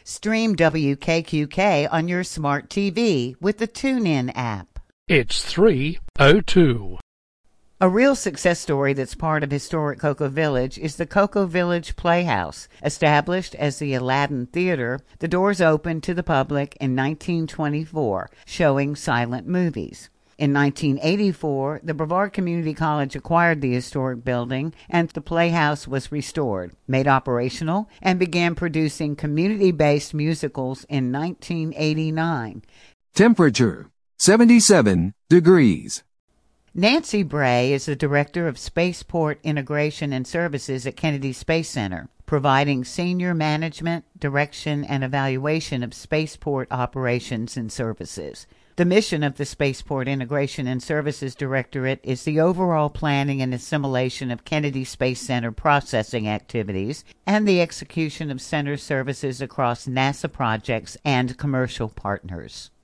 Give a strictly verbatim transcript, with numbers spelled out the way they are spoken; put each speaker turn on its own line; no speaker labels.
Stream W K Q K on your smart T V with the TuneIn app.
It's three oh two.
A real success story that's part of historic Cocoa Village is the Cocoa Village Playhouse. Established as the Aladdin Theater, the doors opened to the public in nineteen twenty-four, showing silent movies. In nineteen eighty-four, the Brevard Community College acquired the historic building, and the Playhouse was restored, made operational, and began producing community-based musicals in nineteen eighty-nine.
Temperature, seventy-seven degrees.
Nancy Bray is the Director of Spaceport Integration and Services at Kennedy Space Center, providing senior management, direction, and evaluation of spaceport operations and services. The mission of the Spaceport Integration and Services Directorate is the overall planning and assimilation of Kennedy Space Center processing activities and the execution of center services across NASA projects and commercial partners.